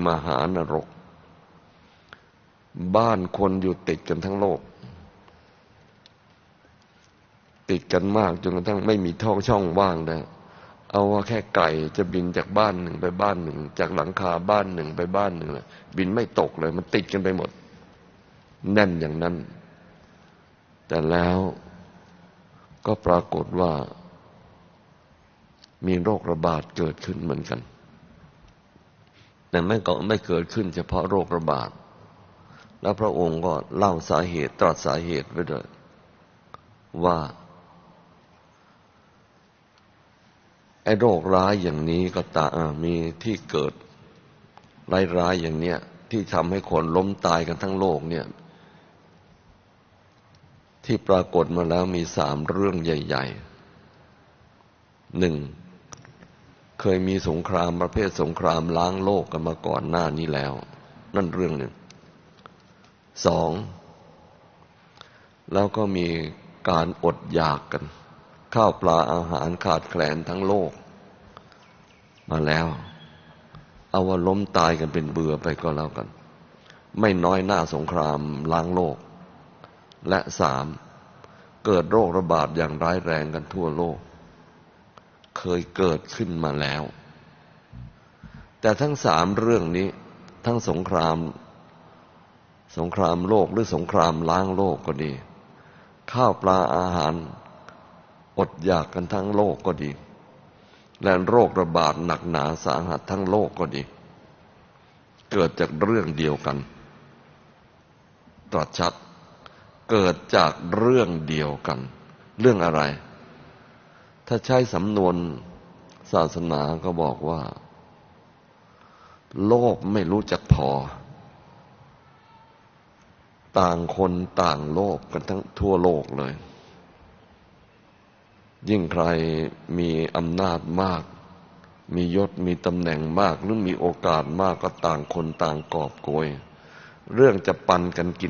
มหานรกบ้านคนอยู่ติดกันทั้งโลกติดกันมากจนกระทั่งไม่มีช่องว่างแล้วเอาว่าแค่ไก่จะบินจากบ้านหนึ่งไปบ้านหนึ่งจากหลังคาบ้านหนึ่งไปบ้านหนึ่งบินไม่ตกเลยมันติดกันไปหมดแน่นอย่างนั้นแต่แล้วก็ปรากฏว่ามีโรคระบาดเกิดขึ้นเหมือนกันแต่ไม่เกิดขึ้นเฉพาะโรคระบาดแล้วพระองค์ก็เล่าสาเหตุตรัสสาเหตุไว้ด้วยว่าไอ้โรคร้ายอย่างนี้ก็มีที่เกิดร้ายอย่างเนี้ยที่ทำให้คนล้มตายกันทั้งโลกเนี่ยที่ปรากฏมาแล้วมี3เรื่องใหญ่ๆ1เคยมีสงครามประเภทสงครามล้างโลกกันมาก่อนหน้านี้แล้วนั่นเรื่องหนึ่ง2แล้วก็มีการอดอยากกันข้าวปลาอาหารขาดแคลนทั้งโลกมาแล้วเอาว่าล้มตายกันเป็นเบื่อไปก็แล้วกันไม่น้อยหน้าสงครามล้างโลกและ3เกิดโรคระบาดอย่างร้ายแรงกันทั่วโลกเคยเกิดขึ้นมาแล้วแต่ทั้ง3เรื่องนี้ทั้งสงครามโลกหรือสงครามล้างโลกก็ดีข้าวปลาอาหารอดอยากกันทั้งโลกก็ดีและโรคระบาดหนักหนาสาหัสทั้งโลกก็ดีเกิดจากเรื่องเดียวกันตรัสชัดเกิดจากเรื่องเดียวกันเรื่องอะไรถ้าใช้สำนวนศาสนาก็บอกว่าโลภไม่รู้จักพอต่างคนต่างโลภกันทั้งทั่วโลกเลยยิ่งใครมีอำนาจมากมียศมีตำแหน่งมากหรือมีโอกาสมากก็ต่างคนต่างกอบโกยเรื่องจะปันกันกิน